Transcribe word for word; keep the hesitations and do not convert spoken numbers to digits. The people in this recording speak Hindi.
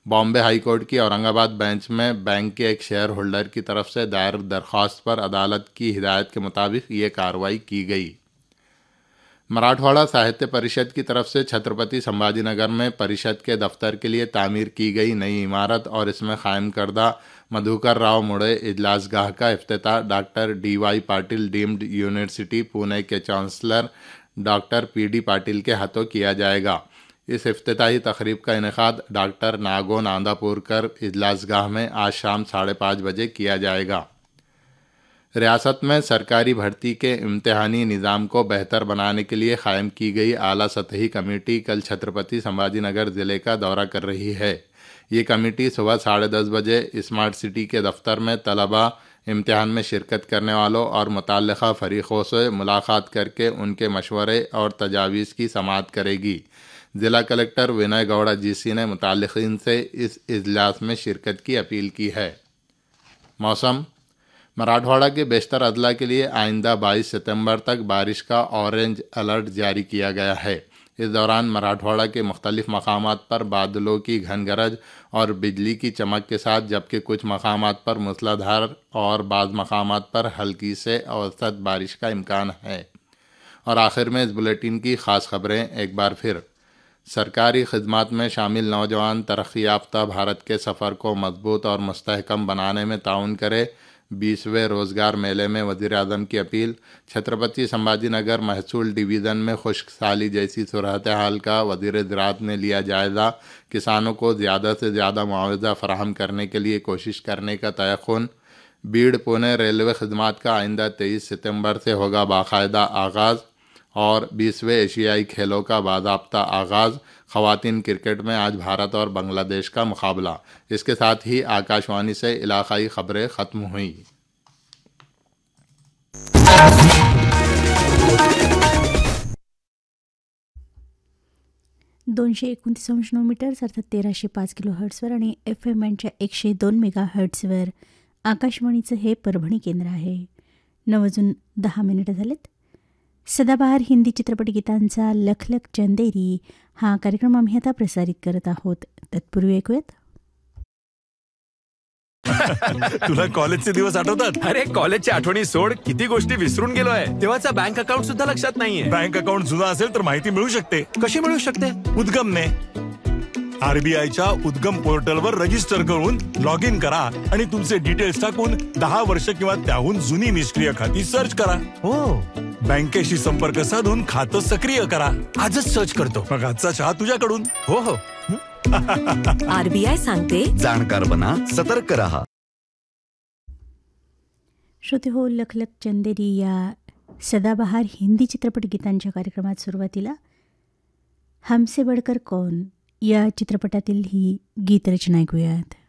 बॉम्बे हाई कोर्ट की औरंगाबाद बेंच में बैंक के एक शेयर होल्डर की तरफ से दायर दरख्वास्त पर अदालत की हिदायत के मुताबिक ये कार्रवाई की गई। मराठवाड़ा साहित्य परिषद की तरफ से छत्रपति संभाजीनगर में परिषद के दफ्तर के लिए तामीर की गई नई इमारत और इसमें कायम करदा मधुकर राव मुड़े इजलासगाह का इफ्तिताह doctor D Y Patil deemed university Pune के chancellor doctor P D Patil के हाथों किया जाएगा। इस इफ्तिताही तकरीब का इनेकाद डॉक्टर नागो नांदापुरकर इजलासगाह में आज शाम साढ़े पाँच बजे किया जाएगा। रियासत में सरकारी भर्ती के इम्तिहानी निज़ाम को बेहतर बनाने के लिए कायम की गई आला सतही कमेटी कल छत्रपति संभाजीनगर ज़िले का दौरा कर रही है। ये कमेटी सुबह साढ़े दस बजे स्मार्ट सिटी के दफ्तर में तलबा इम्तिहान में शिरकत करने वालों और मुतल्लिक़ा फ़रीक़ों से मुलाकात करके उनके मशवरे और तजावीज़ की समाअत करेगी। ज़िला कलेक्टर विनय गौड़ा जीसी ने मुतल्लिक़ीन से इस इजलास में शिरकत की अपील की है। मौसम मराठवाड़ा के बेशतर अजला के लिए आइंदा बाईस सितंबर तक बारिश का ऑरेंज अलर्ट जारी किया गया है। इस दौरान मराठवाड़ा के मुख्तलिफ मकामात पर बादलों की घन गरज और बिजली की चमक के साथ, जबकि कुछ मकामात पर मूसलाधार और बाज़ मकामात पर हल्की से औसत बारिश का इम्कान है। और आखिर में इस बुलेटिन की ख़ास खबरें एक बार फिर। सरकारी खिदमत में शामिल नौजवान तरक्की याफ्ता भारत के सफ़र को मजबूत और मुस्तहकम बनाने में ताउन करे। बीसवें रोज़गार मेले में वज़ीर आज़म की अपील। छत्रपति संभाजीनगर महसूल डिवीज़न में खुश्क साली जैसी सूरत हाल का वज़ीर ज़राअत ने लिया जायज़ा। किसानों को ज़्यादा से ज़्यादा मुआवजा फराहम करने के लिए कोशिश करने का तयक़ुन। बीड़ पुणे रेलवे खिदमत का आइंदा तेईस सितंबर से होगा बाकायदा आगाज़। और बीसवें एशियाई खेलों का बाज़ाब्ता आगाज़। ख़वातीन क्रिकेट में आज भारत और बांग्लादेश का मुकाबला। इसके साथ ही आकाशवाणी से इलाक़ाई ख़बरें ख़त्म हुई। दोनशे एकोणतीस अंश नऊ मीटर्स अर्थात तेराशे पाच किलो हर्ट्सवर आणि एफ एम एनच्या एकशे दोन मेगा हर्ट्सवर आकाशवाणीचं हे परभणी केंद्र आहे। नऊ वाजून दहा मिनिटं झालेत। सदाबहार हिंदी चित्रपट गीतांचा लखलख चंदेरी हा कार्यक्रम आम्ही आता प्रसारित करत आहोत। तत्पूर्वी ऐकूयात तुला कॉलेजचे दिवस आठवतात? अरे कॉलेजच्या आठवणी सोड, किती गोष्टी विसरून गेलोय। तेव्हाचा बँक अकाउंट सुद्धा लक्षात नाहीये। बँक अकाउंट जुना असेल तर माहिती मिळू शकते। कशी मिळू शकते? उद्गमने आरबीआयच्या उद्गम पोर्टलवर रजिस्टर करून लॉग इन करा आणि तुमचे डिटेल्स टाकून दहा वर्ष किंवा त्याहून जुनी निष्क्रिय खाती सर्च करा। हो, बँकेशी संपर्क साधून खातं सक्रिय करा। आजच सर्च करतो। मग आजचा चहा तुझ्याकडून। हो हो। आरबीआय सांगते, जाणकार बना, सतर्क रहा। श्रोते हो, लखलख चंदेरी या सदाबहार हिंदी चित्रपट गीतांच्या कार्यक्रमात सुरुवातीला हमसे बढ़कर कौन या चित्रपटातील ही गीतरचना ऐकूयात।